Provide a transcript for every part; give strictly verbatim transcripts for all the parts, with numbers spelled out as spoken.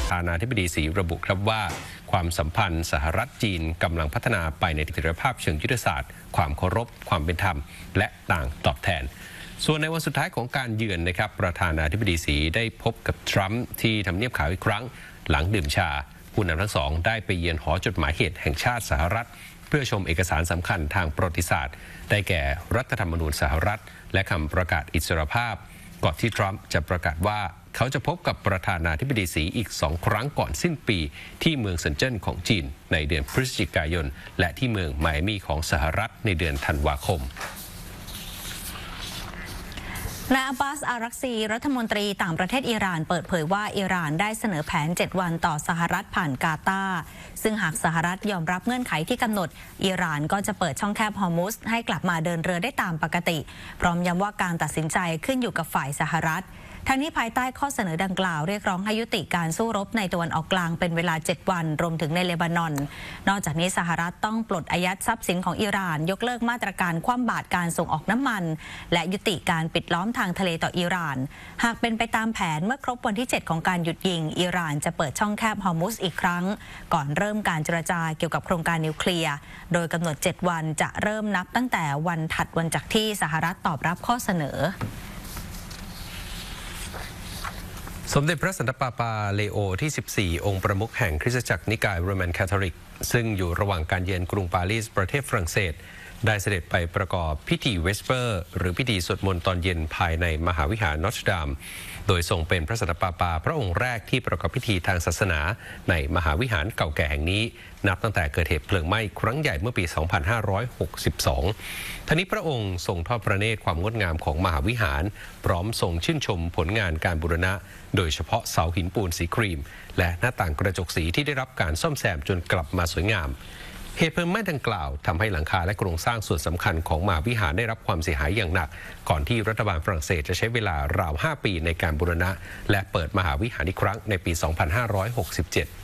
ประธานาธิบดีสีระบุครับว่าความสัมพันธ์สหรัฐจีนกำลังพัฒนาไปในทิศทางเชิงยุทธศาสตร์ความเคารพความเป็นธรรมและต่างตอบแทนส่วนในวันสุดท้ายของการเยือนนะครับประธานาธิบดีสีได้พบกับทรัมป์ที่ทำเนียบขาวอีกครั้งหลังดื่มชาผู้นำทั้งสองได้ไปเยือนหอจดหมายเหตุแห่งชาติสหรัฐเพื่อชมเอกสารสำคัญทางประวัติศาสตร์ได้แก่รัฐธรรมนูญสหรัฐและคำประกาศอิสรภาพก่อนที่ทรัมป์จะประกาศว่าเขาจะพบกับประธานาธิบดีสีอีกสองครั้งก่อนสิ้นปีที่เมืองเซินเจิ้นของจีนในเดือนพฤศจิกายนและที่เมืองไมอามี่ของสหรัฐในเดือนธันวาคมนายอับบาส อารักซีรัฐมนตรีต่างประเทศอิหร่านเปิดเผยว่าอิหร่านได้เสนอแผนเจ็ดวันต่อสหรัฐผ่านกาตาร์ซึ่งหากสหรัฐยอมรับเงื่อนไขที่กำหนดอิหร่านก็จะเปิดช่องแคบฮอร์มุซให้กลับมาเดินเรือได้ตามปกติพร้อมย้ำว่าการตัดสินใจขึ้นอยู่กับฝ่ายสหรัฐทั้งนี้ภายใต้ข้อเสนอดังกล่าวเรียกร้องให้ยุติการสู้รบในตะวันออกกลางเป็นเวลาเจ็ดวันรวมถึงในเลบานอนนอกจากนี้สหรัฐต้องปลดอายัดทรัพย์สินของอิหร่านยกเลิกมาตรการคว่ำบาตรการส่งออกน้ำมันและยุติการปิดล้อมทางทะเลต่ออิหร่านหากเป็นไปตามแผนเมื่อครบวันที่เจ็ดของการหยุดยิงอิหร่านจะเปิดช่องแคบฮอร์มุซอีกครั้งก่อนเริ่มการเจรจาเกี่ยวกับโครงการนิวเคลียร์โดยกำหนดเจ็ดวันจะเริ่มนับตั้งแต่วันถัดวันจากที่สหรัฐตอบรับข้อเสนอสมเด็จพระสันตะปาปาเลโอที่สิบสี่องค์ประมุขแห่งคริสตจักรนิกายโรมันคาทอลิกซึ่งอยู่ระหว่างการเยือนกรุงปารีสประเทศฝรั่งเศสได้เสด็จไปประกอบพิธีเวสเปอร์หรือพิธีสวดมนต์ตอนเย็นภายในมหาวิหารนอตรดามโดยทรงเป็นพระสันตะปาปาพระองค์แรกที่ประกอบพิธีทางศาสนาในมหาวิหารเก่าแก่แห่งนี้นับตั้งแต่เกิดเหตุเพลิงไหม้ครั้งใหญ่เมื่อปี สองพันห้าร้อยหกสิบสอง ทั้งนี้พระองค์ทรงทอดพระเนตรความงดงามของมหาวิหารพร้อมทรงชื่นชมผลงานการบูรณะโดยเฉพาะเสาหินปูนสีครีมและหน้าต่างกระจกสีที่ได้รับการซ่อมแซมจนกลับมาสวยงามเหตุเพลิงไหม้ดังกล่าวทำให้หลังคาและโครงสร้างส่วนสำคัญของมหาวิหารได้รับความเสียหายอย่างหนักก่อนที่รัฐบาลฝรั่งเศสจะใช้เวลาราวห้าปีในการบูรณะและเปิดมหาวิหารอีกครั้งในปี สองพันห้าร้อยหกสิบเจ็ด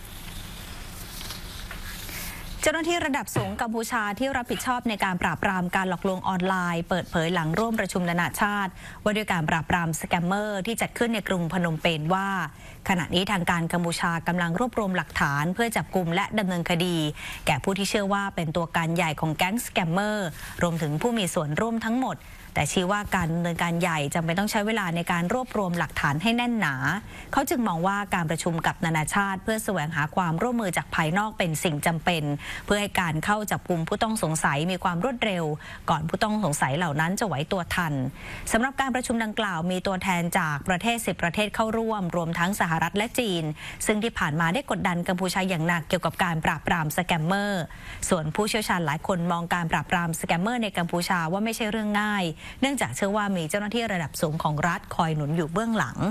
เจ้าหน้าที่ระดับสูงกัมพูชาที่รับผิดชอบในการปราบปรามการหลอกลวงออนไลน์เปิดเผยหลังร่วมประชุมนานาชาติว่าด้วยการปราบปรามสแกมเมอร์ที่จัดขึ้นในกรุงพนมเปญว่าขณะนี้ทางการกัมพูชากำลังรวบรวมหลักฐานเพื่อจับกุมและดำเนินคดีแก่ผู้ที่เชื่อว่าเป็นตัวการใหญ่ของแก๊งสแกมเมอร์รวมถึงผู้มีส่วนร่วมทั้งหมดแต่ชี้ว่าการดำเนินการใหญ่จำเป็นต้องใช้เวลาในการรวบรวมหลักฐานให้แน่นหนาเขาจึงมองว่าการประชุมกับนานาชาติเพื่อแสวงหาความร่วมมือจากภายนอกเป็นสิ่งจำเป็นเพื่อให้การเข้าจับกุมผู้ต้องสงสัยมีความรวดเร็วก่อนผู้ต้องสงสัยเหล่านั้นจะไหวตัวทันสำหรับการประชุมดังกล่าวมีตัวแทนจากประเทศสิบประเทศเข้าร่วมรวมทั้งสหรัฐและจีนซึ่งที่ผ่านมาได้กดดันกัมพูชาอย่างหนักเกี่ยวกับการปราบปรามสแกมเมอร์ส่วนผู้เชี่ยวชาญหลายคนมองการปราบปรามสแกมเมอร์ในกัมพูชาว่าไม่ใช่เรื่องง่ายเนื่องจากเชื่อว่ามีเจ้าหน้าที่ระดับสูงของรัฐคอยหนุนอยู่เบื้องหลัง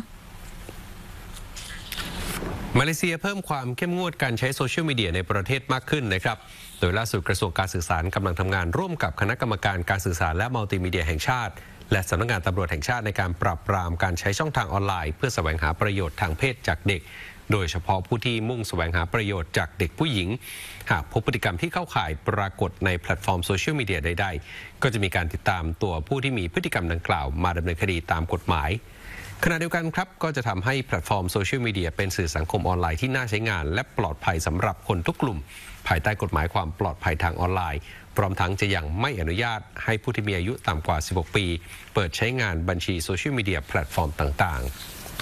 มาเลเซียเพิ่มความเข้มงวดการใช้โซเชียลมีเดียในประเทศมากขึ้นนะครับโดยล่าสุดกระทรวงการสื่อสารกำลังทำงานร่วมกับคณะกรรมการการสื่อสารและมัลติมีเดียแห่งชาติและสำนักงานตำรวจแห่งชาติในการปราบปรามการใช้ช่องทางออนไลน์เพื่อแสวงหาประโยชน์ทางเพศจากเด็กโดยเฉพาะผู้ที่มุ่งแสวงหาประโยชน์จากเด็กผู้หญิงหากพบพฤติกรรมที่เข้าข่ายปรากฏในแพลตฟอร์มโซเชียลมีเดียใดๆก็จะมีการติดตามตัวผู้ที่มีพฤติกรรมดังกล่าวมาดำเนินคดีตามกฎหมายขณะเดียวกันครับก็จะทำให้แพลตฟอร์มโซเชียลมีเดียเป็นสื่อสังคมออนไลน์ที่น่าใช้งานและปลอดภัยสำหรับคนทุกกลุ่มภายใต้กฎหมายความปลอดภัยทางออนไลน์พร้อมทั้งจะยังไม่อนุญาตให้ผู้ที่มีอายุต่ำกว่าสิบหกปีเปิดใช้งานบัญชีโซเชียลมีเดียแพลตฟอร์มต่างๆ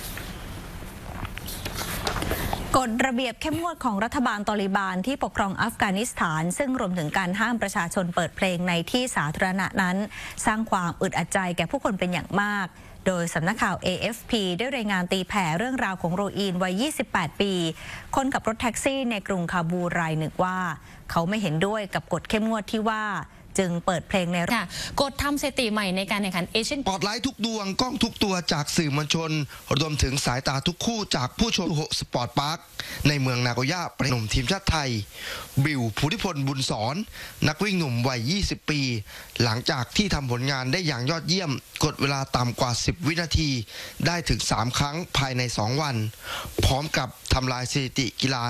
กฎระเบียบเข้มงวดของรัฐบาลตอลิบานที่ปกครองอัฟกานิสถานซึ่งรวมถึงการห้ามประชาชนเปิดเพลงในที่สาธารณะนั้นสร้างความอึดอัดใจแก่ผู้คนเป็นอย่างมากโดยสำนักข่าว เอ เอฟ พี ได้รายงานตีแผ่เรื่องราวของโรอีนวัยยี่สิบแปดปีคนขับรถแท็กซี่ในกรุงคาบูรายหนึ่งว่าเขาไม่เห็นด้วยกับกฎเข้มงวดที่ว่าจึงเปิดเพลงในค่ะกฎทำสถิติใหม่ในการแข่งขันเอเชียนปลอดไลท์ทุกดวงกล้องทุกตัวจากสื่อมวลชนรวมถึงสายตาทุกคู่จากผู้ชมโฮสปอร์ตพาร์คในเมืองนาโกย่าประเทศหนุ่มทีมชาติไทยบิวภูริพลบุญสอนนักวิ่งหนุ่มวัยยี่สิบปีหลังจากที่ทำผลงานได้อย่างยอดเยี่ยมกดเวลาต่ำกว่าสิบวินาทีได้ถึงสามครั้งภายในสองวันพร้อมกับทำลายสถิติกีฬา